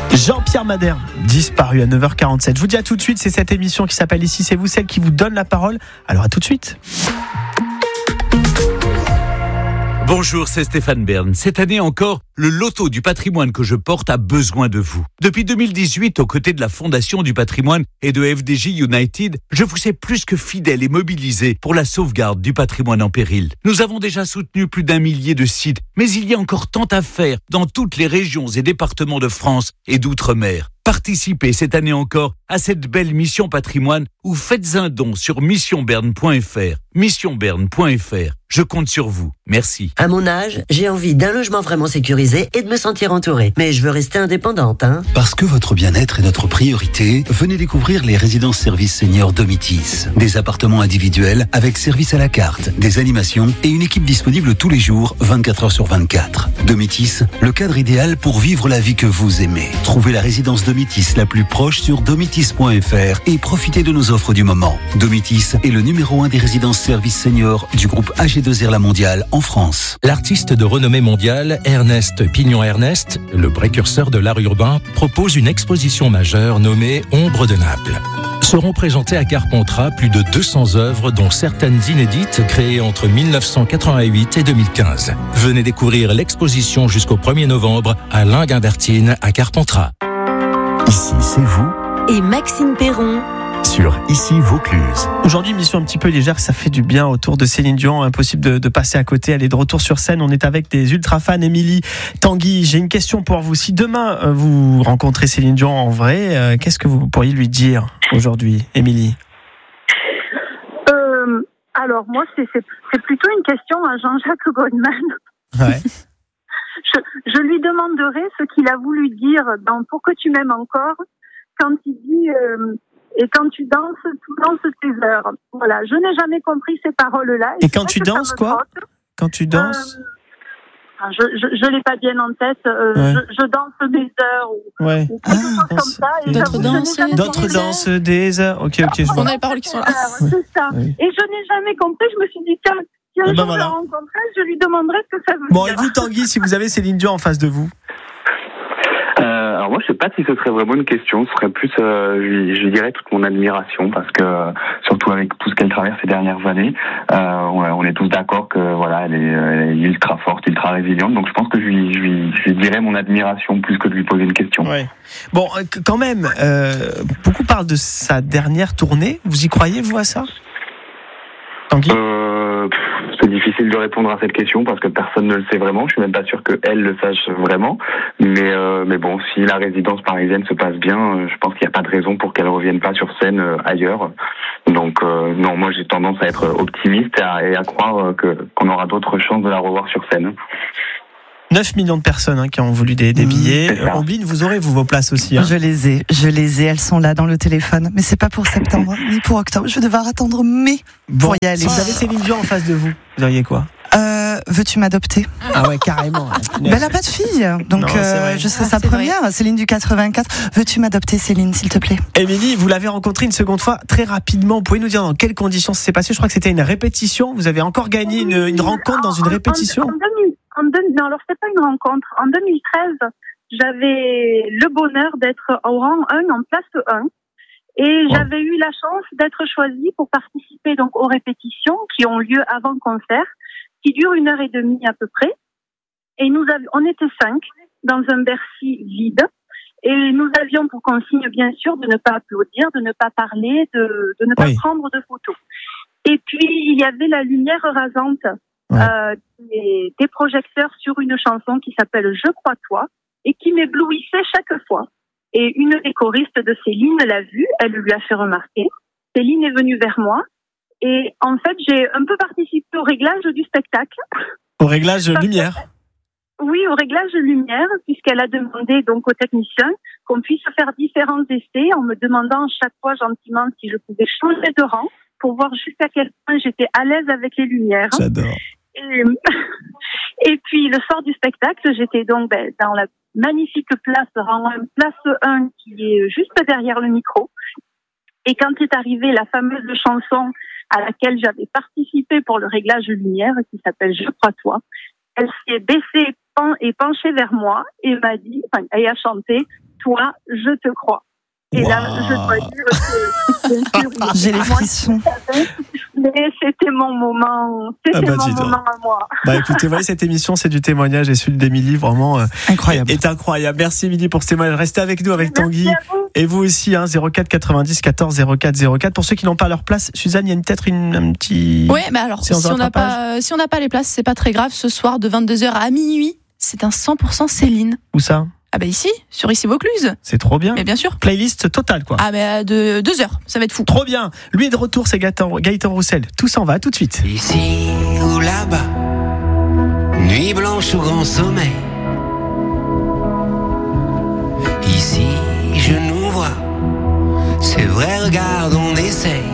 Jean-Pierre Madère, disparu à 9h47. Je vous dis à tout de suite, c'est cette émission qui s'appelle Ici c'est vous, celle qui vous donne la parole. Alors à tout de suite. Bonjour, c'est Stéphane Bern. Cette année encore, le loto du patrimoine que je porte a besoin de vous. Depuis 2018, aux côtés de la Fondation du patrimoine et de FDJ United, je vous sais plus que fidèle et mobilisé pour la sauvegarde du patrimoine en péril. Nous avons déjà soutenu plus d'1 millier de sites, mais il y a encore tant à faire dans toutes les régions et départements de France et d'outre-mer. Participez cette année encore à cette belle mission patrimoine ou faites un don sur missionberne.fr. Missionberne.fr. Je compte sur vous. Merci. À mon âge, j'ai envie d'un logement vraiment sécurisé et de me sentir entourée. Mais je veux rester indépendante, Parce que votre bien-être est notre priorité, venez découvrir les résidences-services seniors Domitis. Des appartements individuels avec service à la carte, des animations et une équipe disponible tous les jours, 24 heures sur 24. Domitis, le cadre idéal pour vivre la vie que vous aimez. Trouvez la résidence Domitis la plus proche sur domitis.fr et profitez de nos offres du moment. Domitis est le numéro 1 des résidences-services seniors du groupe AG2R La Mondiale en France. L'artiste de renommée mondiale, Ernest Pignon-Ernest, le précurseur de l'art urbain, propose une exposition majeure nommée Ombre de Naples. Seront présentées à Carpentras plus de 200 œuvres, dont certaines inédites, créées entre 1988 et 2015. Venez découvrir l'exposition jusqu'au 1er novembre à Linguimbertine à Carpentras. Ici, c'est vous Et Maxime Perron. sur Ici Vaucluse. Aujourd'hui, mission un petit peu légère, ça fait du bien autour de Céline Dion. Impossible de passer à côté. Elle est de retour sur scène. On est avec des ultra fans. Émilie, Tanguy, j'ai une question pour vous. Si demain vous rencontrez Céline Dion en vrai, qu'est-ce que vous pourriez lui dire aujourd'hui, Émilie? Alors moi, c'est plutôt une question à Jean-Jacques Goldman. Ouais. Je lui demanderai ce qu'il a voulu dire dans Pour que tu m'aimes encore, quand il dit et quand tu danses tes heures. Voilà, je n'ai jamais compris ces paroles-là. Et quand tu danses, quoi? Quand tu danses je l'ai pas bien en tête. Ouais. Je danse des heures Ouais. ou quelque chose comme ça. Et D'autres j'avoue, je n'ai danses, jamais D'autres compris. dansent des heures. Ok, je On vois. a les paroles qui sont là. C'est ça. Oui. Et je n'ai jamais compris. Je me suis dit, tiens, si un ben jour voilà. je la rencontrerai, je lui demanderai ce que ça veut Bon, et dire. vous, Tanguy, si vous avez Céline Dion en face de vous? Alors moi, je sais pas si ce serait vraiment une question. Ce serait plus, je lui dirais toute mon admiration parce que surtout avec tout ce qu'elle traverse ces dernières années, on est tous d'accord que voilà, elle est ultra forte, ultra résiliente. Donc je pense que je lui dirais mon admiration plus que de lui poser une question. Ouais. Bon, quand même, beaucoup parlent de sa dernière tournée. Vous y croyez, vous, à ça, Tanguy? C'est difficile de répondre à cette question parce que personne ne le sait vraiment. Je suis même pas sûr qu'elle le sache vraiment. Mais bon, si la résidence parisienne se passe bien, je pense qu'il n'y a pas de raison pour qu'elle revienne pas sur scène ailleurs. Donc non, moi j'ai tendance à être optimiste et à croire qu'on aura d'autres chances de la revoir sur scène. 9 millions de personnes qui ont voulu des billets. Ombline, vous aurez vos places aussi. Je les ai, elles sont là dans le téléphone. Mais c'est pas pour septembre, ni pour octobre. Je vais devoir attendre mai pour y aller. Si vous avez Céline Dion en face de vous, vous auriez quoi? Veux-tu m'adopter? Ah ouais, carrément. Ben, elle n'a pas de fille, donc Non, c'est vrai. je serai sa première. Céline du 84. Veux-tu m'adopter, Céline, s'il te plaît? Émilie, vous l'avez rencontrée une seconde fois très rapidement. Vous pouvez nous dire dans quelles conditions ça s'est passé? Je crois que c'était une répétition. Vous avez encore gagné une rencontre dans une répétition? Non, alors c'est pas une rencontre. En 2013, j'avais le bonheur d'être au rang 1 en place 1. Et j'avais eu la chance d'être choisie pour participer donc aux répétitions qui ont lieu avant le concert, qui durent 1h30 à peu près. Et on était 5 dans un Bercy vide. Et nous avions pour consigne, bien sûr, de ne pas applaudir, de ne pas parler, de ne pas prendre de photos. Et puis, il y avait la lumière rasante des projecteurs sur une chanson qui s'appelle Je crois toi et qui m'éblouissait chaque fois. Et une des choristes de Céline l'a vue, elle lui a fait remarquer. Céline est venue vers moi et en fait, j'ai un peu participé au réglage du spectacle. Au réglage lumière? Oui, au réglage lumière, puisqu'elle a demandé donc aux techniciens qu'on puisse faire différents essais en me demandant chaque fois gentiment si je pouvais changer de rang pour voir jusqu'à quel point j'étais à l'aise avec les lumières. J'adore. Et puis, le soir du spectacle, j'étais donc dans la magnifique place 1 qui est juste derrière le micro. Et quand est arrivée la fameuse chanson à laquelle j'avais participé pour le réglage lumière, qui s'appelle Je crois toi, elle s'est baissée et penchée vers moi et m'a dit, et a chanté toi, je te crois. Et là, je dois dire que bien sûr, J'ai les frissons. Mais c'était mon moment. C'était mon moment à moi. Bah écoutez, voyez, cette émission, c'est du témoignage et celui d'Émilie, vraiment incroyable. Est incroyable. Merci Émilie pour ce témoignage. Restez avec nous avec Tanguy. Et vous aussi, 04 90 14 04 04. Pour ceux qui n'ont pas leur place, Suzanne, il y a peut-être un petit. Oui, mais alors, si on n'a pas les places, c'est pas très grave. Ce soir, de 22h à minuit, c'est un 100% Céline. Où ça? Ah bah ici, sur Issy-Vaucluse. C'est trop bien. Mais bien sûr. Playlist totale, quoi. Ah mais de 2 heures, ça va être fou. Trop bien. Lui est de retour, c'est Gaëtan Roussel. Tout s'en va, tout de suite. Ici ou là-bas, nuit blanche ou grand sommeil. Ici, je nous vois, c'est vrai, regarde, on essaye.